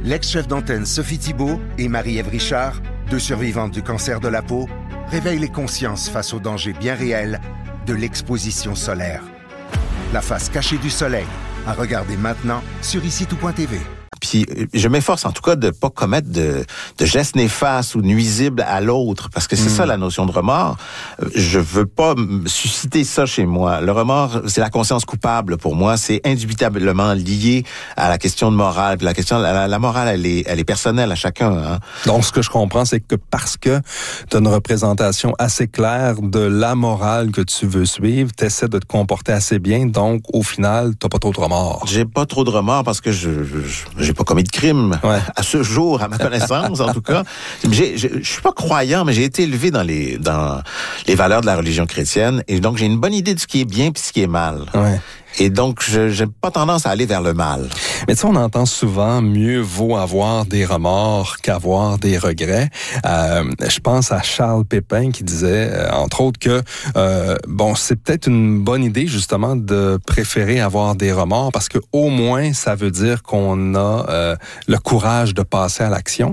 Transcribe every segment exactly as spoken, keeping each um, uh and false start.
L'ex-chef d'antenne Sophie Thibault et Marie-Ève Richard, deux survivantes du cancer de la peau, réveillent les consciences face aux dangers bien réels de l'exposition solaire. La face cachée du soleil, à regarder maintenant sur ici tout point t v. Puis je m'efforce en tout cas de pas commettre de, de gestes néfastes ou nuisibles à l'autre, parce que c'est mmh. ça la notion de remords. Je veux pas susciter ça chez moi. Le remords, c'est la conscience coupable pour moi. C'est indubitablement lié à la question de morale. Puis la question, la, la morale, elle est, elle est personnelle à chacun. Hein. Donc ce que je comprends, c'est que parce que tu as une représentation assez claire de la morale que tu veux suivre, tu essaies de te comporter assez bien. Donc au final, t'as pas trop de remords. J'ai pas trop de remords parce que je, je, je j'ai pas commis de crime ouais. à ce jour, à ma connaissance en tout cas. J'ai, je, je suis pas croyant, mais j'ai été élevé dans les dans les valeurs de la religion chrétienne, et donc j'ai une bonne idée de ce qui est bien puis ce qui est mal. Ouais. Et donc, je j'ai pas tendance à aller vers le mal. Mais tu sais, on entend souvent mieux vaut avoir des remords qu'avoir des regrets. Euh, je pense à Charles Pépin qui disait, euh, entre autres, que euh, bon, c'est peut-être une bonne idée justement de préférer avoir des remords parce que au moins ça veut dire qu'on a euh, le courage de passer à l'action.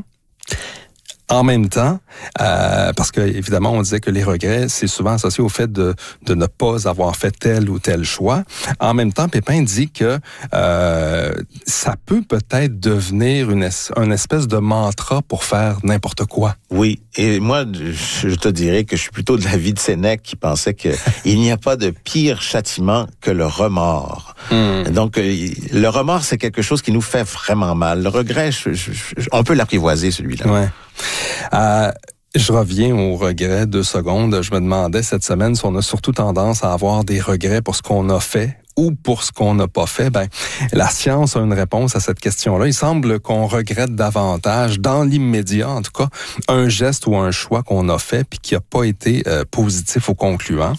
En même temps, euh, parce que évidemment, on disait que les regrets, c'est souvent associé au fait de, de ne pas avoir fait tel ou tel choix. En même temps, Pépin dit que euh, ça peut peut-être devenir une, es- une espèce de mantra pour faire n'importe quoi. Oui, et moi, je te dirais que je suis plutôt de l'avis de Sénèque qui pensait que il n'y a pas de pire châtiment que le remords. Mmh. Donc, le remords, c'est quelque chose qui nous fait vraiment mal. Le regret, je, je, je, on peut l'apprivoiser, celui-là. Ouais. Euh, je reviens au regret deux secondes. Je me demandais cette semaine si on a surtout tendance à avoir des regrets pour ce qu'on a fait ou pour ce qu'on n'a pas fait. Ben, la science a une réponse à cette question-là. Il semble qu'on regrette davantage, dans l'immédiat en tout cas, un geste ou un choix qu'on a fait puis qui n'a pas été euh, positif ou concluant.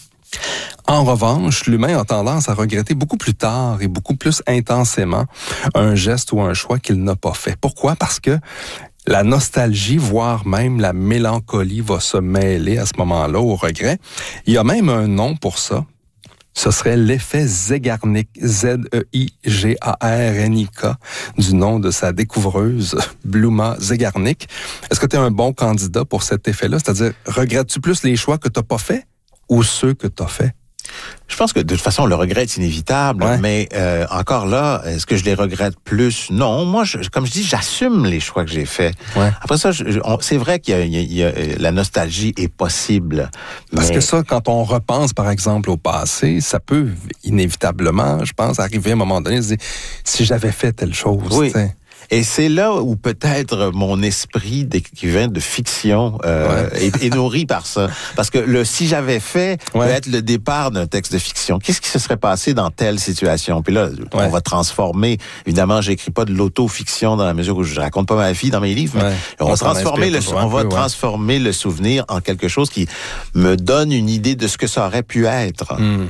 En revanche, l'humain a tendance à regretter beaucoup plus tard et beaucoup plus intensément un geste ou un choix qu'il n'a pas fait. Pourquoi? Parce que la nostalgie, voire même la mélancolie va se mêler à ce moment-là au regret. Il y a même un nom pour ça. Ce serait l'effet Zeigarnik, Z E I G A R N I K, du nom de sa découvreuse, Bluma Zeigarnik. Est-ce que tu es un bon candidat pour cet effet-là? C'est-à-dire, regrettes-tu plus les choix que tu n'as pas faits ou ceux que tu as faits? Je pense que de toute façon, le regret est inévitable, ouais. mais euh, encore là, est-ce que je les regrette plus? Non, moi, je, comme je dis, j'assume les choix que j'ai faits. Ouais. Après ça, je, on, c'est vrai qu'il y a, il y a, la nostalgie est possible. Parce mais... que ça, quand on repense, par exemple, au passé, ça peut inévitablement, je pense, arriver à un moment donné, se dire, si j'avais fait telle chose, oui. t'sais. Et c'est là où peut-être mon esprit d'écrivain de fiction euh, ouais. est, est nourri par ça. Parce que le « si j'avais fait » ouais. peut être le départ d'un texte de fiction. Qu'est-ce qui se serait passé dans telle situation? Puis là, ouais. on va transformer. Évidemment, j'écris pas de l'auto-fiction dans la mesure où je raconte pas ma vie dans mes livres, mais ouais. on, on va transformer le, on va peu, transformer ouais. le souvenir en quelque chose qui me donne une idée de ce que ça aurait pu être. Mm.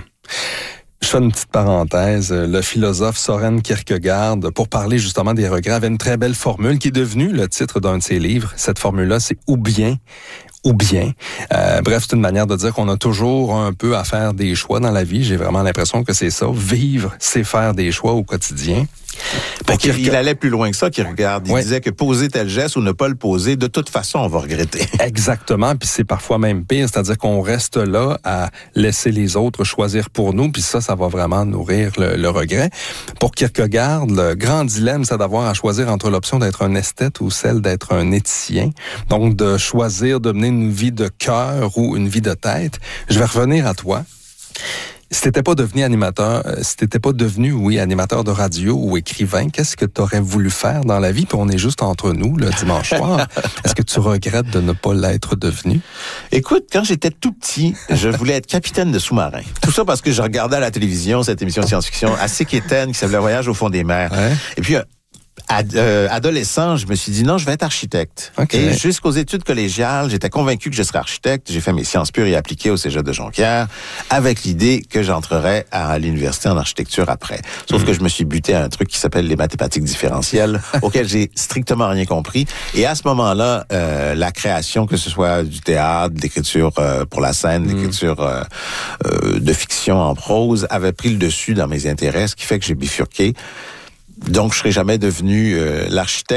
Je fais une petite parenthèse. Le philosophe Søren Kierkegaard, pour parler justement des regrets, avait une très belle formule qui est devenue le titre d'un de ses livres. Cette formule-là, c'est « ou bien ». Ou bien. Euh, bref, c'est une manière de dire qu'on a toujours un peu à faire des choix dans la vie. J'ai vraiment l'impression que c'est ça. Vivre, c'est faire des choix au quotidien. Pour qu'il il allait plus loin que ça, qu'il regarde. Il ouais. disait que poser tel geste ou ne pas le poser, de toute façon, on va regretter. Exactement, puis c'est parfois même pire, c'est-à-dire qu'on reste là à laisser les autres choisir pour nous, puis ça, ça va vraiment nourrir le, le regret. Pour Kierkegaard, le grand dilemme, c'est d'avoir à choisir entre l'option d'être un esthète ou celle d'être un éthicien. Donc, de choisir de mener une vie de cœur ou une vie de tête. Je vais revenir à toi. Si t'étais pas devenu animateur, si t'étais pas devenu, oui, animateur de radio ou écrivain, qu'est-ce que t'aurais voulu faire dans la vie? Puis on est juste entre nous, le dimanche soir. Est-ce que tu regrettes de ne pas l'être devenu? Écoute, quand j'étais tout petit, je voulais être capitaine de sous-marin. Tout ça parce que je regardais à la télévision cette émission de science-fiction assez quétaine qui s'appelait Le Voyage au fond des mers. Ouais. Et puis, Ad, euh, adolescent, je me suis dit non, je vais être architecte. Okay. Et jusqu'aux études collégiales, j'étais convaincu que je serais architecte. J'ai fait mes sciences pures et appliquées au Cégep de Jonquière avec l'idée que j'entrerais à l'université en architecture après. Sauf mmh. que je me suis buté à un truc qui s'appelle les mathématiques différentielles, auquel j'ai strictement rien compris. Et à ce moment-là, euh, la création, que ce soit du théâtre, de l'écriture euh, pour la scène, de l'écriture euh, euh, de fiction en prose, avait pris le dessus dans mes intérêts, ce qui fait que j'ai bifurqué. Donc, je serais jamais devenu euh, l'architecte